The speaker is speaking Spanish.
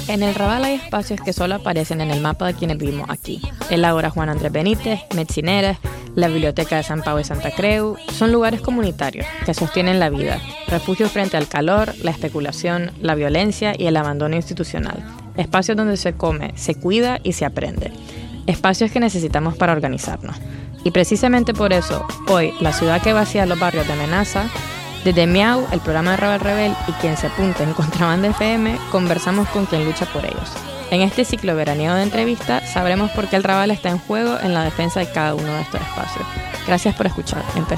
En el Raval hay espacios que solo aparecen en el mapa de quienes vivimos aquí. El Ágora Juan Andrés Benítez, Metzineres, la Biblioteca de San Pau y Santa Creu, son lugares comunitarios que sostienen la vida, refugios frente al calor, la especulación, la violencia y el abandono institucional. Espacios donde se come, se cuida y se aprende. Espacios que necesitamos para organizarnos. Y precisamente por eso, hoy, la ciudad que vacía los barrios de amenaza, desde Miau, el programa de Raval Rebel y Quien se apunte en Contrabanda FM, conversamos con quien lucha por ellos. En este ciclo veraniego de entrevistas, sabremos por qué el Raval está en juego en la defensa de cada uno de estos espacios. Gracias por escuchar. Empezamos.